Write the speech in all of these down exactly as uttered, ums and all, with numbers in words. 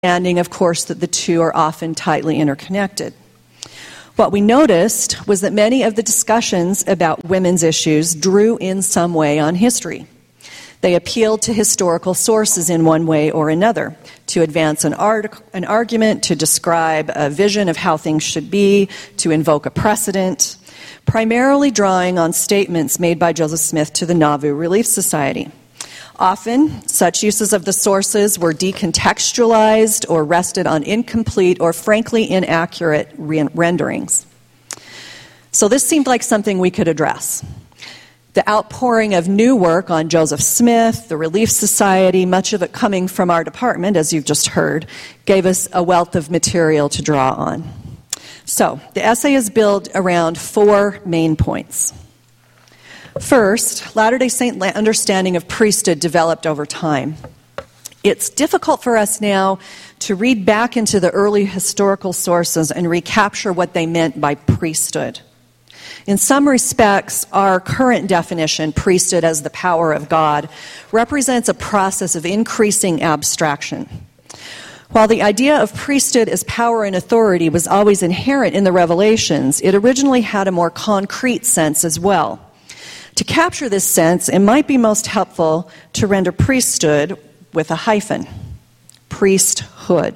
understanding, of course, that the two are often tightly interconnected. What we noticed was that many of the discussions about women's issues drew in some way on history. They appealed to historical sources in one way or another, to advance an, art- an argument, to describe a vision of how things should be, to invoke a precedent, primarily drawing on statements made by Joseph Smith to the Nauvoo Relief Society. Often, such uses of the sources were decontextualized or rested on incomplete or frankly inaccurate re- renderings. So this seemed like something we could address. The outpouring of new work on Joseph Smith, the Relief Society, much of it coming from our department, as you've just heard, gave us a wealth of material to draw on. So, the essay is built around four main points. First, Latter-day Saint understanding of priesthood developed over time. It's difficult for us now to read back into the early historical sources and recapture what they meant by priesthood. In some respects, our current definition, priesthood as the power of God, represents a process of increasing abstraction. While the idea of priesthood as power and authority was always inherent in the Revelations, it originally had a more concrete sense as well. To capture this sense, it might be most helpful to render priesthood with a hyphen, priesthood.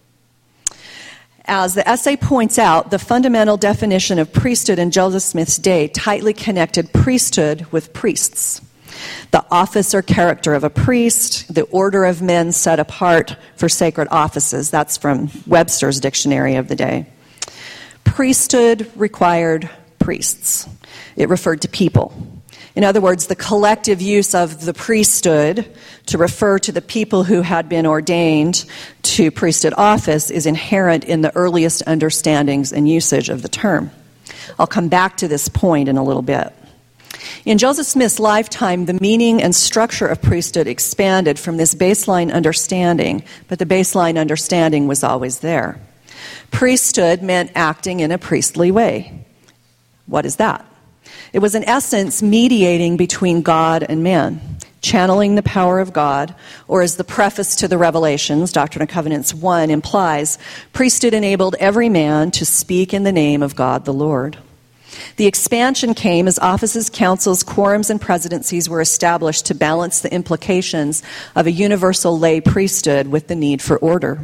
As the essay points out, the fundamental definition of priesthood in Joseph Smith's day tightly connected priesthood with priests. The office or character of a priest, the order of men set apart for sacred offices. That's from Webster's dictionary of the day. Priesthood required priests. It referred to people. In other words, the collective use of the priesthood to refer to the people who had been ordained to priesthood office is inherent in the earliest understandings and usage of the term. I'll come back to this point in a little bit. In Joseph Smith's lifetime, the meaning and structure of priesthood expanded from this baseline understanding, but the baseline understanding was always there. Priesthood meant acting in a priestly way. What is that? It was, in essence, mediating between God and man, channeling the power of God, or as the preface to the Revelations, Doctrine and Covenants one, implies, priesthood enabled every man to speak in the name of God the Lord. The expansion came as offices, councils, quorums, and presidencies were established to balance the implications of a universal lay priesthood with the need for order.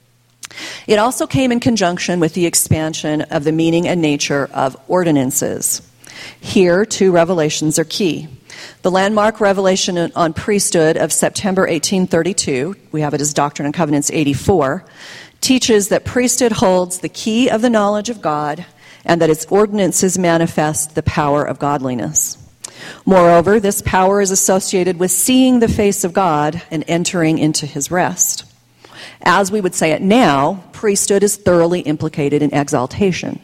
It also came in conjunction with the expansion of the meaning and nature of ordinances. Here, two revelations are key. The landmark revelation on priesthood of September eighteen thirty-two, we have it as Doctrine and Covenants eighty-four, teaches that priesthood holds the key of the knowledge of God and that its ordinances manifest the power of godliness. Moreover, this power is associated with seeing the face of God and entering into his rest. As we would say it now, priesthood is thoroughly implicated in exaltation.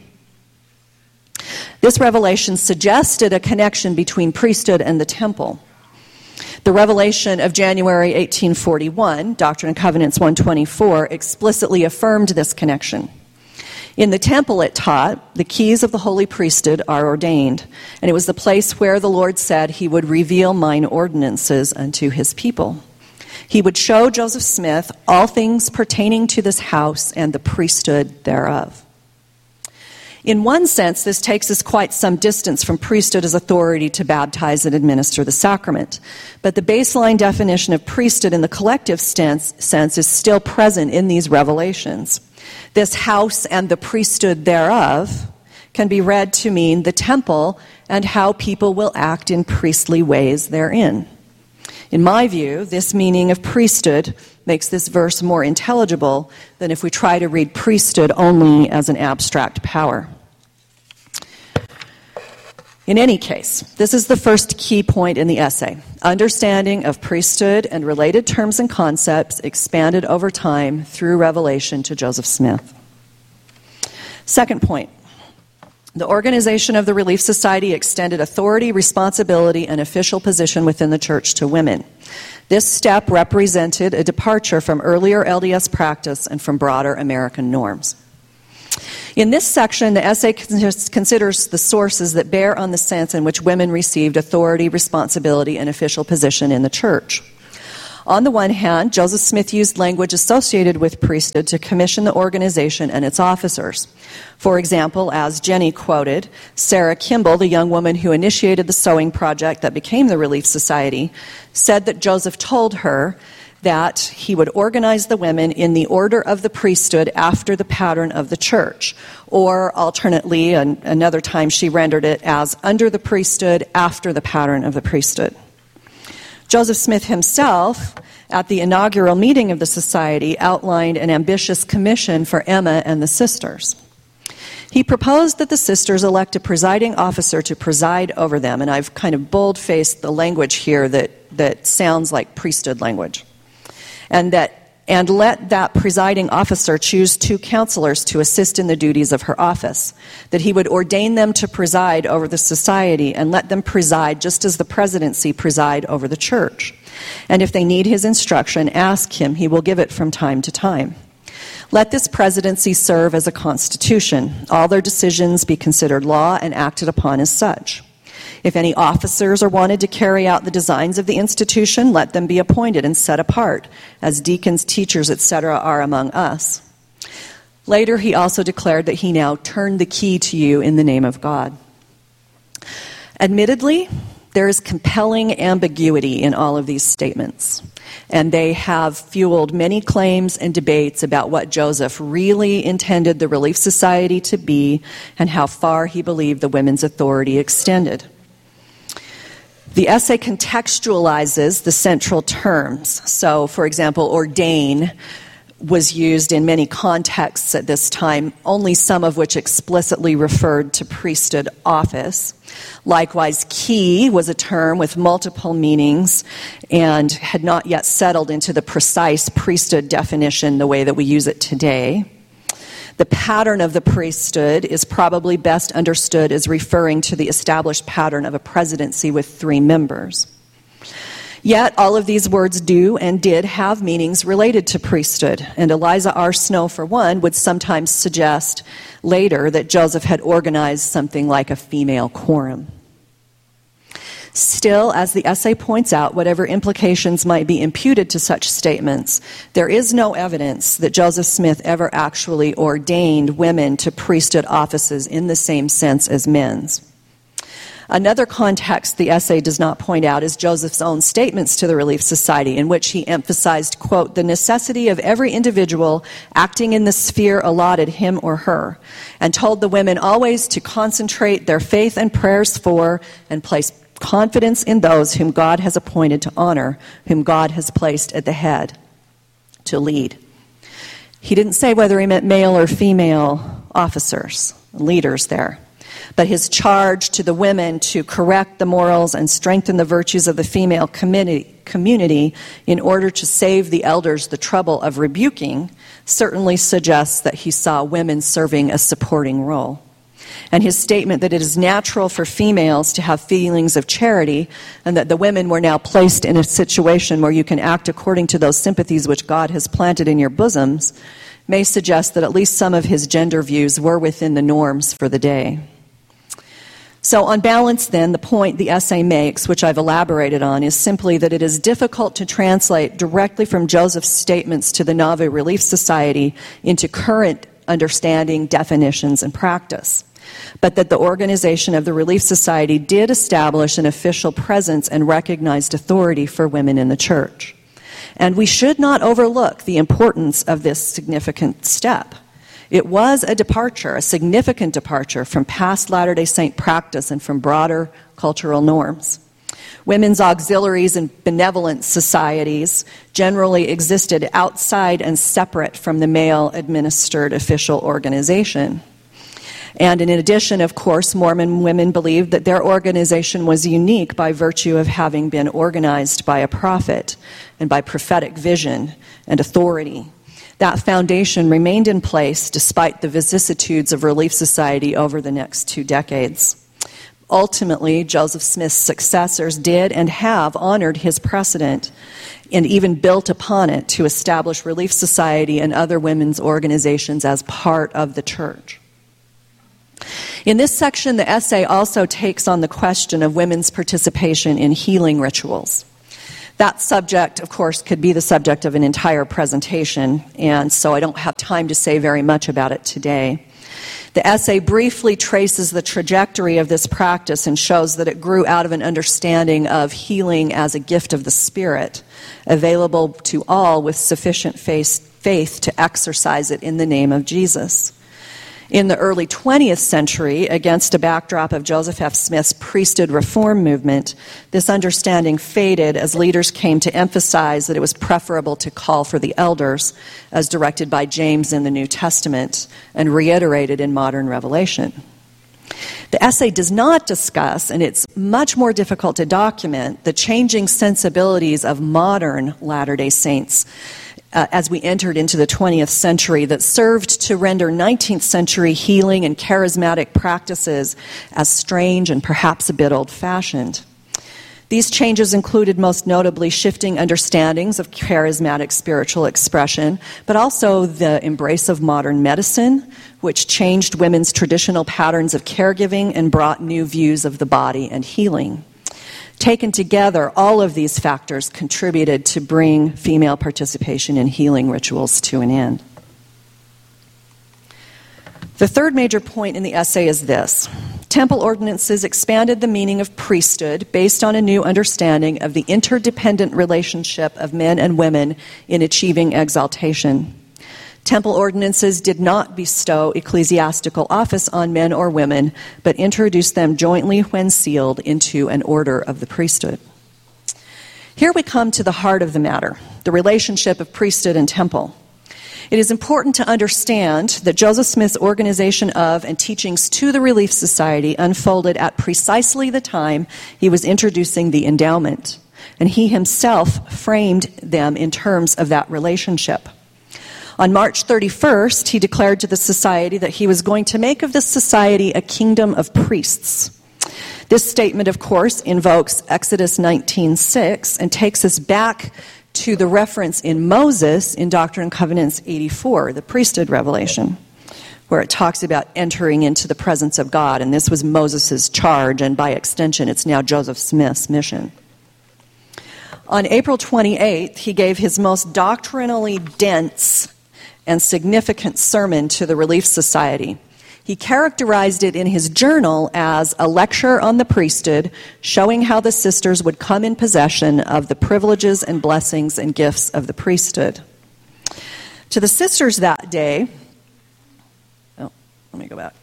This revelation suggested a connection between priesthood and the temple. The revelation of January eighteen forty-one, Doctrine and Covenants one twenty-four, explicitly affirmed this connection. In the temple, it taught, the keys of the holy priesthood are ordained, and it was the place where the Lord said he would reveal mine ordinances unto his people. He would show Joseph Smith all things pertaining to this house and the priesthood thereof. In one sense, this takes us quite some distance from priesthood as authority to baptize and administer the sacrament. But the baseline definition of priesthood in the collective sense, sense is still present in these revelations. This house and the priesthood thereof can be read to mean the temple and how people will act in priestly ways therein. In my view, this meaning of priesthood makes this verse more intelligible than if we try to read priesthood only as an abstract power. In any case, this is the first key point in the essay. Understanding of priesthood and related terms and concepts expanded over time through revelation to Joseph Smith. Second point. The organization of the Relief Society extended authority, responsibility, and official position within the church to women. This step represented a departure from earlier L D S practice and from broader American norms. In this section, the essay considers the sources that bear on the sense in which women received authority, responsibility, and official position in the church. On the one hand, Joseph Smith used language associated with priesthood to commission the organization and its officers. For example, as Jenny quoted, Sarah Kimball, the young woman who initiated the sewing project that became the Relief Society, said that Joseph told her that he would organize the women in the order of the priesthood after the pattern of the church. Or alternately, an, another time she rendered it as under the priesthood after the pattern of the priesthood. Joseph Smith himself, at the inaugural meeting of the society, outlined an ambitious commission for Emma and the sisters. He proposed that the sisters elect a presiding officer to preside over them, and I've kind of bold-faced the language here that, that sounds like priesthood language. And that and let that presiding officer choose two counselors to assist in the duties of her office, that he would ordain them to preside over the society and let them preside just as the presidency preside over the church. And if they need his instruction, ask him, he will give it from time to time. Let this presidency serve as a constitution, all their decisions be considered law and acted upon as such. If any officers are wanted to carry out the designs of the institution, let them be appointed and set apart, as deacons, teachers, et cetera are among us. Later, he also declared that he now turned the key to you in the name of God. Admittedly, there is compelling ambiguity in all of these statements, and they have fueled many claims and debates about what Joseph really intended the Relief Society to be and how far he believed the women's authority extended. The essay contextualizes the central terms. So, for example, ordain was used in many contexts at this time, only some of which explicitly referred to priesthood office. Likewise, key was a term with multiple meanings and had not yet settled into the precise priesthood definition the way that we use it today. The pattern of the priesthood is probably best understood as referring to the established pattern of a presidency with three members. Yet, all of these words do and did have meanings related to priesthood, and Eliza R. Snow, for one, would sometimes suggest later that Joseph had organized something like a female quorum. Still, as the essay points out, whatever implications might be imputed to such statements, there is no evidence that Joseph Smith ever actually ordained women to priesthood offices in the same sense as men's. Another context the essay does not point out is Joseph's own statements to the Relief Society, in which he emphasized, quote, the necessity of every individual acting in the sphere allotted him or her, and told the women always to concentrate their faith and prayers for and place confidence in those whom God has appointed to honor, whom God has placed at the head to lead. He didn't say whether he meant male or female officers, leaders there. But his charge to the women to correct the morals and strengthen the virtues of the female community in order to save the elders the trouble of rebuking certainly suggests that he saw women serving a supporting role. And his statement that it is natural for females to have feelings of charity and that the women were now placed in a situation where you can act according to those sympathies which God has planted in your bosoms may suggest that at least some of his gender views were within the norms for the day. So on balance, then, the point the essay makes, which I've elaborated on, is simply that it is difficult to translate directly from Joseph's statements to the Nauvoo Relief Society into current understanding, definitions, and practice, but that the organization of the Relief Society did establish an official presence and recognized authority for women in the church. And we should not overlook the importance of this significant step. It was a departure, a significant departure from past Latter-day Saint practice and from broader cultural norms. Women's auxiliaries and benevolent societies generally existed outside and separate from the male-administered official organization. And in addition, of course, Mormon women believed that their organization was unique by virtue of having been organized by a prophet and by prophetic vision and authority. That foundation remained in place despite the vicissitudes of Relief Society over the next two decades. Ultimately, Joseph Smith's successors did and have honored his precedent and even built upon it to establish Relief Society and other women's organizations as part of the church. In this section, the essay also takes on the question of women's participation in healing rituals. That subject, of course, could be the subject of an entire presentation, and so I don't have time to say very much about it today. The essay briefly traces the trajectory of this practice and shows that it grew out of an understanding of healing as a gift of the Spirit, available to all with sufficient faith, faith to exercise it in the name of Jesus. In the early twentieth century, against a backdrop of Joseph F. Smith's priesthood reform movement, this understanding faded as leaders came to emphasize that it was preferable to call for the elders, as directed by James in the New Testament and reiterated in modern revelation. The essay does not discuss, and it's much more difficult to document, the changing sensibilities of modern Latter-day Saints Uh, as we entered into the twentieth century, that served to render nineteenth century healing and charismatic practices as strange and perhaps a bit old-fashioned. These changes included most notably shifting understandings of charismatic spiritual expression, but also the embrace of modern medicine, which changed women's traditional patterns of caregiving and brought new views of the body and healing. Taken together, all of these factors contributed to bring female participation in healing rituals to an end. The third major point in the essay is this. Temple ordinances expanded the meaning of priesthood based on a new understanding of the interdependent relationship of men and women in achieving exaltation. Temple ordinances did not bestow ecclesiastical office on men or women, but introduced them jointly when sealed into an order of the priesthood. Here we come to the heart of the matter, the relationship of priesthood and temple. It is important to understand that Joseph Smith's organization of and teachings to the Relief Society unfolded at precisely the time he was introducing the endowment, and he himself framed them in terms of that relationship. On March thirty-first, he declared to the society that he was going to make of this society a kingdom of priests. This statement, of course, invokes Exodus nineteen six and takes us back to the reference in Moses in Doctrine and Covenants eighty-four, the priesthood revelation, where it talks about entering into the presence of God, and this was Moses' charge, and by extension, it's now Joseph Smith's mission. On April twenty-eighth, he gave his most doctrinally dense and significant sermon to the Relief Society. He characterized it in his journal as a lecture on the priesthood, showing how the sisters would come in possession of the privileges and blessings and gifts of the priesthood. To the sisters that day, oh, let me go back.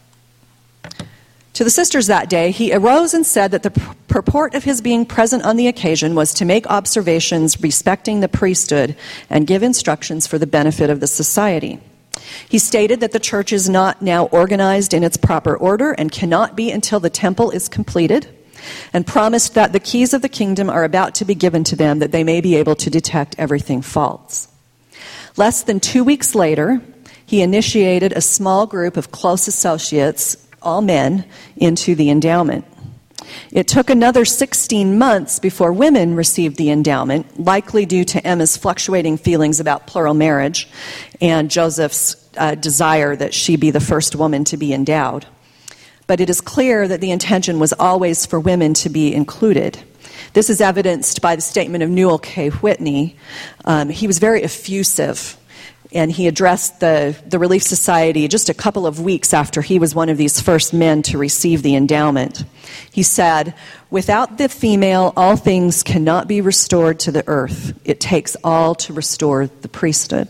To the sisters that day, he arose and said that the purport of his being present on the occasion was to make observations respecting the priesthood and give instructions for the benefit of the society. He stated that the church is not now organized in its proper order and cannot be until the temple is completed, and promised that the keys of the kingdom are about to be given to them that they may be able to detect everything false. Less than two weeks later, he initiated a small group of close associates, all men, into the endowment. It took another sixteen months before women received the endowment, likely due to Emma's fluctuating feelings about plural marriage and Joseph's uh, desire that she be the first woman to be endowed. But it is clear that the intention was always for women to be included. This is evidenced by the statement of Newell K. Whitney. Um, he was very effusive, and he addressed the, the Relief Society just a couple of weeks after he was one of these first men to receive the endowment. He said, "Without the female, all things cannot be restored to the earth. It takes all to restore the priesthood."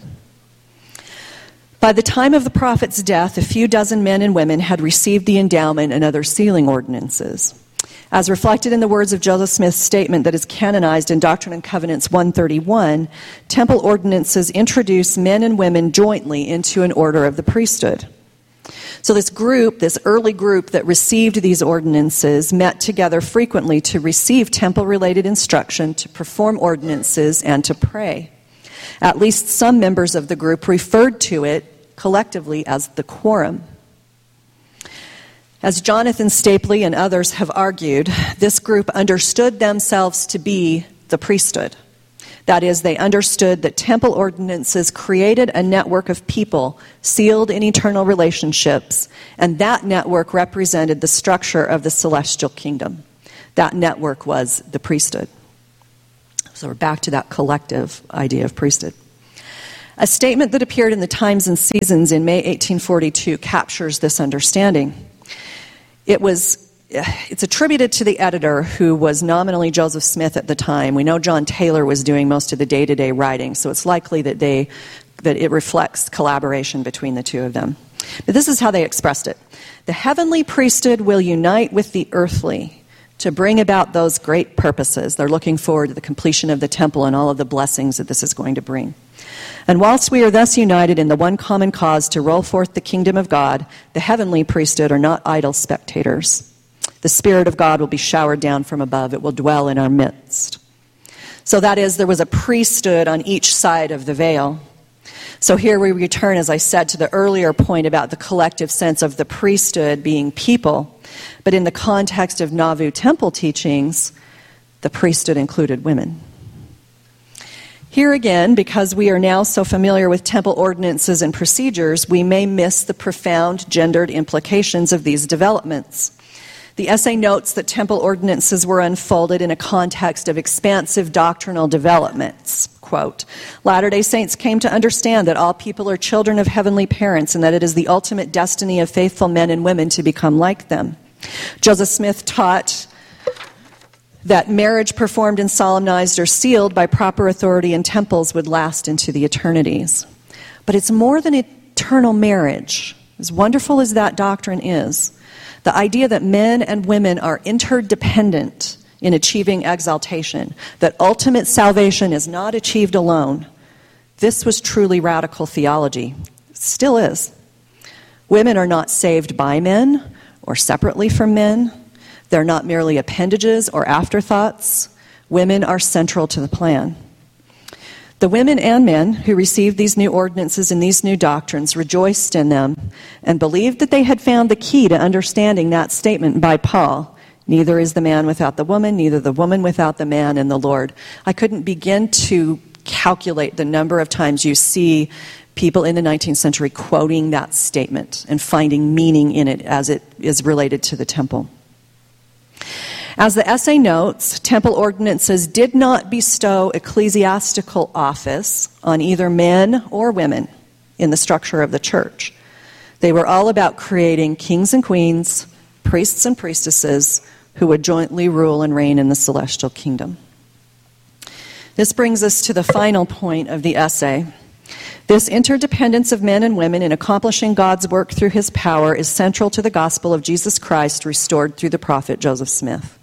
By the time of the prophet's death, a few dozen men and women had received the endowment and other sealing ordinances. As reflected in the words of Joseph Smith's statement that is canonized in Doctrine and Covenants one thirty-one, temple ordinances introduce men and women jointly into an order of the priesthood. So this group, this early group that received these ordinances, met together frequently to receive temple-related instruction, to perform ordinances, and to pray. At least some members of the group referred to it collectively as the quorum. As Jonathan Stapley and others have argued, this group understood themselves to be the priesthood. That is, they understood that temple ordinances created a network of people sealed in eternal relationships, and that network represented the structure of the celestial kingdom. That network was the priesthood. So So we're back to that collective idea of priesthood. A statement that appeared in the Times and Seasons in May eighteen forty-two captures this understanding. It was, it's attributed to the editor, who was nominally Joseph Smith at the time. We know John Taylor was doing most of the day-to-day writing, so it's likely that they that it reflects collaboration between the two of them. But this is how they expressed it. The heavenly priesthood will unite with the earthly to bring about those great purposes. They're looking forward to the completion of the temple and all of the blessings that this is going to bring. And whilst we are thus united in the one common cause to roll forth the kingdom of God, the heavenly priesthood are not idle spectators. The Spirit of God will be showered down from above. It will dwell in our midst. So that is, there was a priesthood on each side of the veil. So here we return, as I said, to the earlier point about the collective sense of the priesthood being people. But in the context of Nauvoo temple teachings, the priesthood included women. Here again, because we are now so familiar with temple ordinances and procedures, we may miss the profound gendered implications of these developments. The essay notes that temple ordinances were unfolded in a context of expansive doctrinal developments. Quote, Latter-day Saints came to understand that all people are children of heavenly parents and that it is the ultimate destiny of faithful men and women to become like them. Joseph Smith taught that marriage performed and solemnized or sealed by proper authority in temples would last into the eternities. But it's more than eternal marriage. As wonderful as that doctrine is, the idea that men and women are interdependent in achieving exaltation, that ultimate salvation is not achieved alone, this was truly radical theology. It still is. Women are not saved by men or separately from men. They're not merely appendages or afterthoughts. Women are central to the plan. The women and men who received these new ordinances and these new doctrines rejoiced in them and believed that they had found the key to understanding that statement by Paul. Neither is the man without the woman, neither the woman without the man in the Lord. I couldn't begin to calculate the number of times you see people in the nineteenth century quoting that statement and finding meaning in it as it is related to the temple. As the essay notes, temple ordinances did not bestow ecclesiastical office on either men or women in the structure of the church. They were all about creating kings and queens, priests and priestesses who would jointly rule and reign in the celestial kingdom. This brings us to the final point of the essay. This interdependence of men and women in accomplishing God's work through his power is central to the gospel of Jesus Christ restored through the prophet Joseph Smith.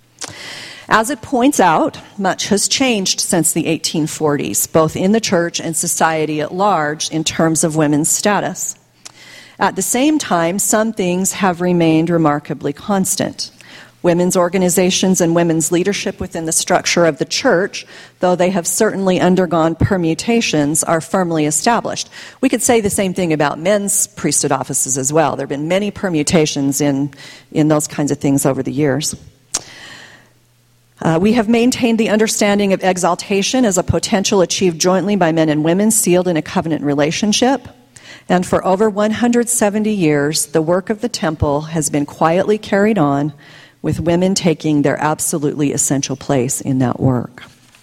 As it points out, much has changed since the eighteen forties, both in the church and society at large, in terms of women's status. At the same time, some things have remained remarkably constant. Women's organizations and women's leadership within the structure of the church, though they have certainly undergone permutations, are firmly established. We could say the same thing about men's priesthood offices as well. There have been many permutations in, in those kinds of things over the years. Uh, we have maintained the understanding of exaltation as a potential achieved jointly by men and women sealed in a covenant relationship. And for over one hundred seventy years, the work of the temple has been quietly carried on, with women taking their absolutely essential place in that work.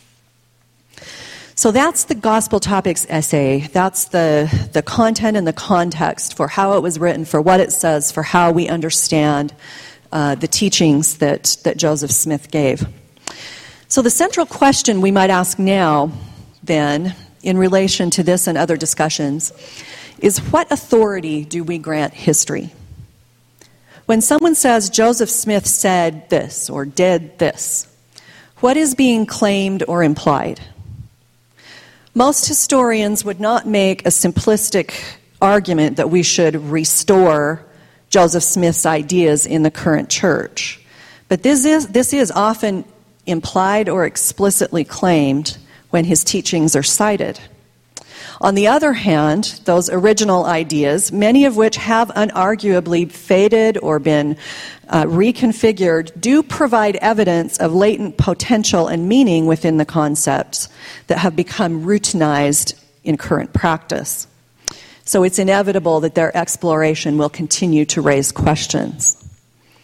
So that's the Gospel Topics essay. That's the, the content and the context for how it was written, for what it says, for how we understand uh, the teachings that, that Joseph Smith gave. So the central question we might ask now, then, in relation to this and other discussions, is what authority do we grant history? When someone says Joseph Smith said this or did this, what is being claimed or implied? Most historians would not make a simplistic argument that we should restore Joseph Smith's ideas in the current church. But this is, this is often implied or explicitly claimed when his teachings are cited. On the other hand, those original ideas, many of which have unarguably faded or been uh, reconfigured, do provide evidence of latent potential and meaning within the concepts that have become routinized in current practice. So it's inevitable that their exploration will continue to raise questions.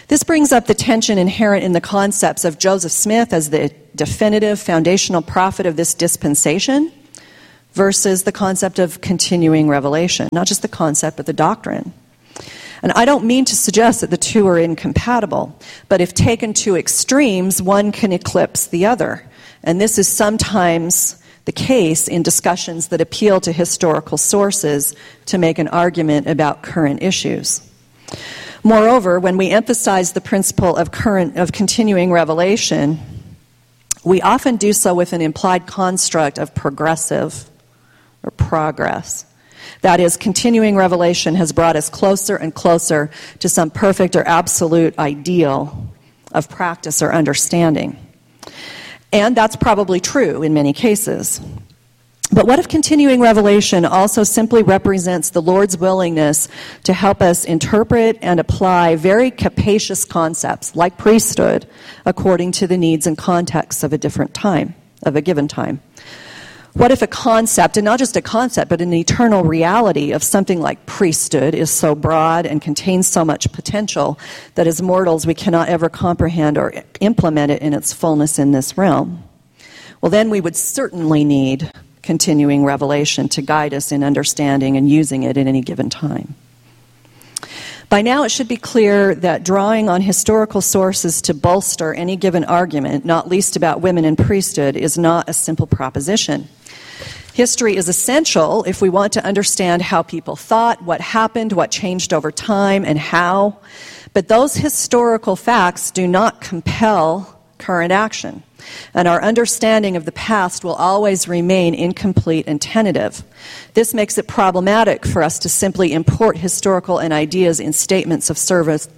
This brings up the tension inherent in the concepts of Joseph Smith as the definitive foundational prophet of this dispensation versus the concept of continuing revelation, not just the concept, but the doctrine. And I don't mean to suggest that the two are incompatible, but if taken to extremes, one can eclipse the other. And this is sometimes the case in discussions that appeal to historical sources to make an argument about current issues. Moreover, when we emphasize the principle of current of continuing revelation, we often do so with an implied construct of progressive or progress. That is, continuing revelation has brought us closer and closer to some perfect or absolute ideal of practice or understanding. And that's probably true in many cases. But what if continuing revelation also simply represents the Lord's willingness to help us interpret and apply very capacious concepts, like priesthood, according to the needs and contexts of a different time, of a given time? What if a concept, and not just a concept, but an eternal reality of something like priesthood is so broad and contains so much potential that as mortals we cannot ever comprehend or implement it in its fullness in this realm? Well, then we would certainly need continuing revelation to guide us in understanding and using it at any given time. By now it should be clear that drawing on historical sources to bolster any given argument, not least about women in priesthood, is not a simple proposition. History is essential if we want to understand how people thought, what happened, what changed over time, and how. But those historical facts do not compel current action. And our understanding of the past will always remain incomplete and tentative. This makes it problematic for us to simply import historical and ideas in statements of service,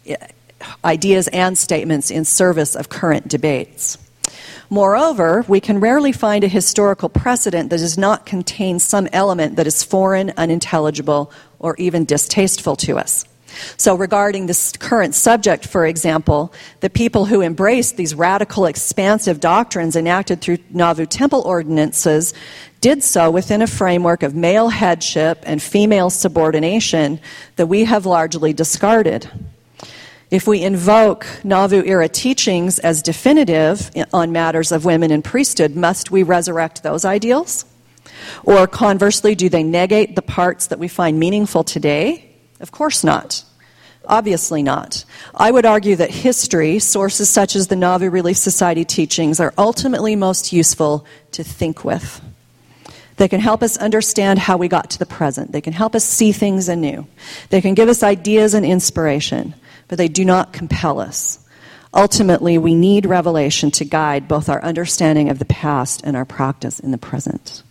ideas and statements in service of current debates. Moreover, we can rarely find a historical precedent that does not contain some element that is foreign, unintelligible, or even distasteful to us. So regarding this current subject, for example, the people who embraced these radical, expansive doctrines enacted through Nauvoo temple ordinances did so within a framework of male headship and female subordination that we have largely discarded. If we invoke Nauvoo-era teachings as definitive on matters of women in priesthood, must we resurrect those ideals? Or conversely, do they negate the parts that we find meaningful today? Of course not. Obviously not. I would argue that history, sources such as the Nauvoo Relief Society teachings, are ultimately most useful to think with. They can help us understand how we got to the present. They can help us see things anew. They can give us ideas and inspiration, but they do not compel us. Ultimately, we need revelation to guide both our understanding of the past and our practice in the present.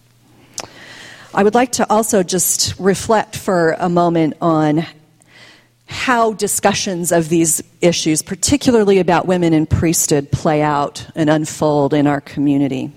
I would like to also just reflect for a moment on how discussions of these issues, particularly about women in priesthood, play out and unfold in our community.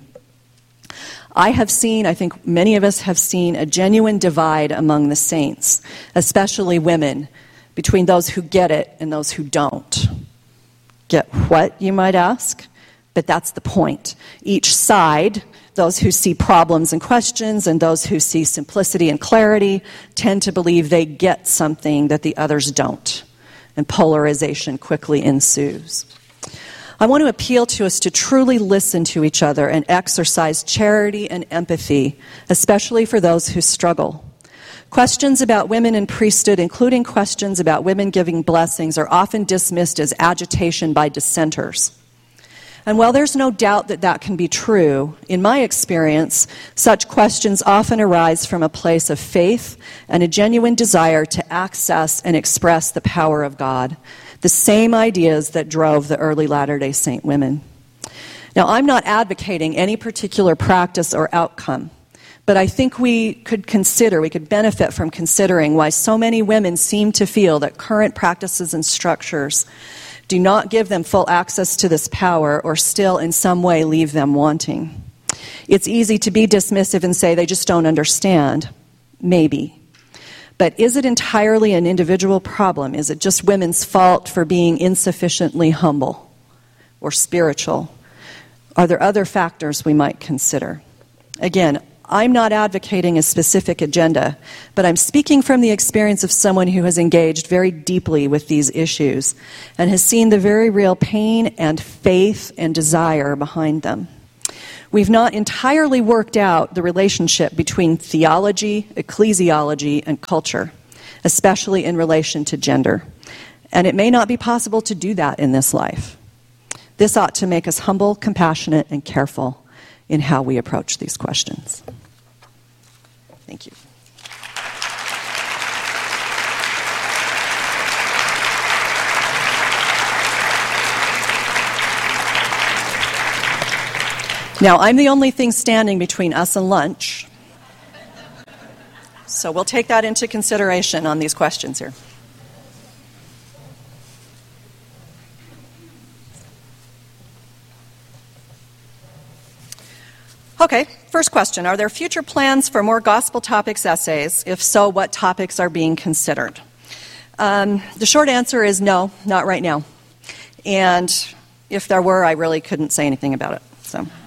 I have seen, I think many of us have seen, a genuine divide among the saints, especially women, between those who get it and those who don't. Get what, you might ask? But that's the point. Each side, those who see problems and questions and those who see simplicity and clarity, tend to believe they get something that the others don't. And polarization quickly ensues. I want to appeal to us to truly listen to each other and exercise charity and empathy, especially for those who struggle. Questions about women in priesthood, including questions about women giving blessings, are often dismissed as agitation by dissenters. And while there's no doubt that that can be true, in my experience, such questions often arise from a place of faith and a genuine desire to access and express the power of God, the same ideas that drove the early Latter-day Saint women. Now, I'm not advocating any particular practice or outcome, but I think we could consider, we could benefit from considering why so many women seem to feel that current practices and structures do not give them full access to this power or still in some way leave them wanting. It's easy to be dismissive and say they just don't understand. Maybe. But is it entirely an individual problem? Is it just women's fault for being insufficiently humble or spiritual? Are there other factors we might consider? Again, I'm not advocating a specific agenda, but I'm speaking from the experience of someone who has engaged very deeply with these issues and has seen the very real pain and faith and desire behind them. We've not entirely worked out the relationship between theology, ecclesiology, and culture, especially in relation to gender. And it may not be possible to do that in this life. This ought to make us humble, compassionate, and careful in how we approach these questions. Thank you. Now, I'm the only thing standing between us and lunch, so we'll take that into consideration on these questions here. Okay, first question. Are there future plans for more gospel topics essays? If so, what topics are being considered? Um, the short answer is no, not right now. And if there were, I really couldn't say anything about it. So.